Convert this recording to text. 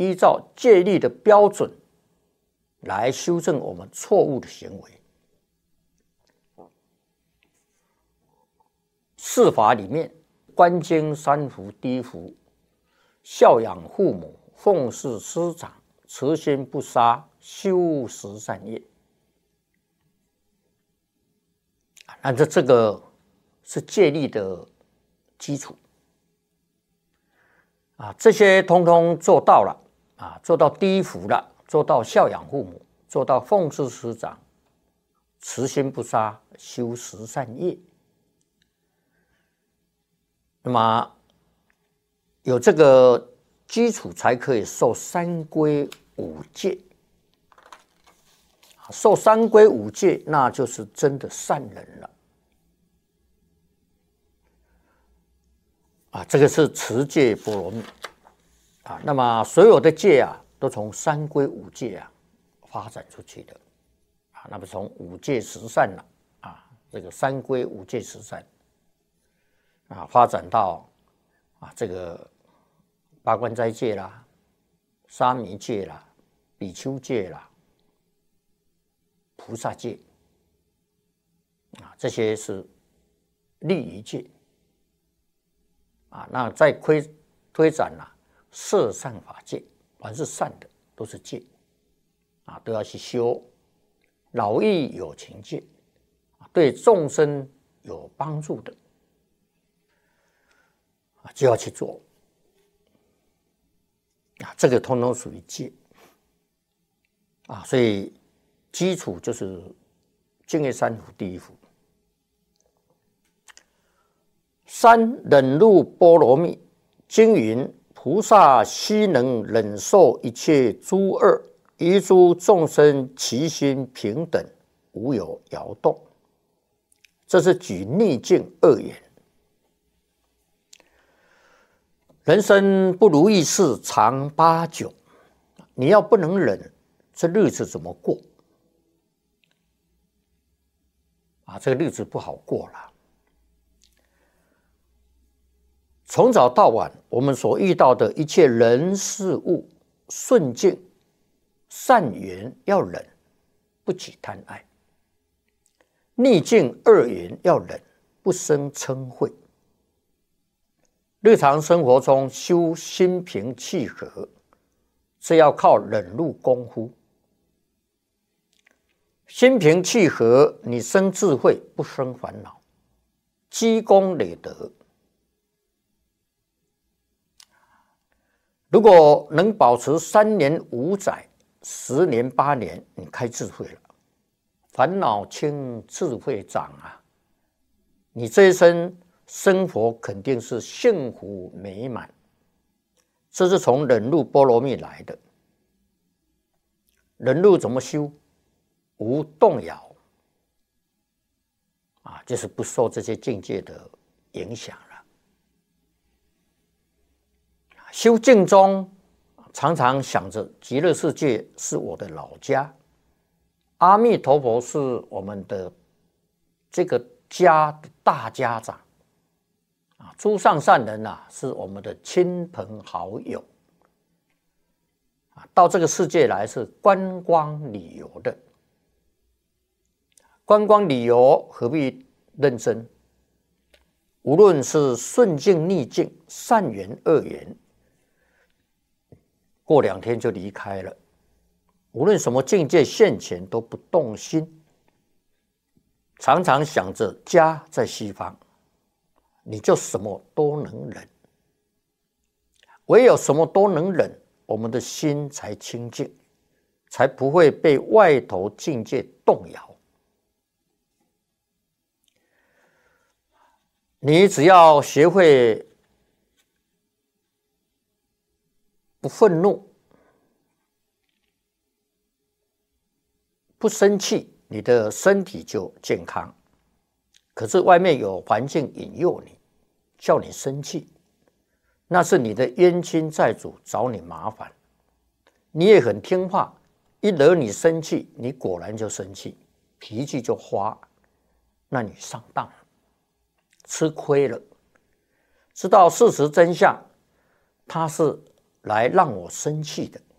依照戒律的标准来修正我们错误的行为。四法里面，观经三福：第一福，孝养父母，奉事师长，慈心不杀，修十善业。那这个是戒律的基础啊，这些通通做到了啊，做到第一福了，做到孝养父母，做到奉事师长，慈心不杀，修十善业。那么有这个基础，才可以受三规五戒。受三规五戒，那就是真的善人了。这个是持戒波罗蜜那么所有的戒都从三规五戒发展出去的那么从五戒十善这个三规五戒十善发展到这个八关斋戒啦、沙弥戒啦、比丘戒啦、菩萨戒这些是律仪戒那再推展摄善法戒，凡是善的都是戒都要去修饶益有情戒，对众生有帮助的就要去做这个通通属于戒所以基础就是净业三福第一福。三忍辱波罗蜜经云：菩萨悉能忍受一切诸恶，于诸众生其心平等，无有摇动。这是举逆境恶言。人生不如意事常八九，你要不能忍，这日子怎么过这个日子不好过了。从早到晚，我们所遇到的一切人事物顺境善缘要忍，不起贪爱；逆境恶缘要忍，不生嗔恚。日常生活中修心平气和，这要靠忍辱功夫。心平气和，你生智慧，不生烦恼，积功累德。如果能保持3年5载、10年8年，你开智慧了，烦恼轻，智慧长你这一生生活肯定是幸福美满。这是从忍辱波罗蜜来的。忍辱怎么修？无动摇就是不受这些境界的影响了。修静中常常想着极乐世界是我的老家，阿弥陀佛是我们的这个家的大家长诸上善人是我们的亲朋好友到这个世界来是观光旅游的。观光旅游何必认真？无论是顺境逆境，善缘恶缘，过2天就离开了。无论什么境界现前，都不动心，常常想着家在西方，你就什么都能忍。唯有什么都能忍，我们的心才清净，才不会被外头境界动摇。你只要学会不愤怒、不生气，你的身体就健康。可是外面有环境引诱你，叫你生气，那是你的冤亲债主找你麻烦。你也很听话，一惹你生气，你果然就生气，脾气就花，那你上当了，吃亏了。知道事实真相，它是来让我生气的，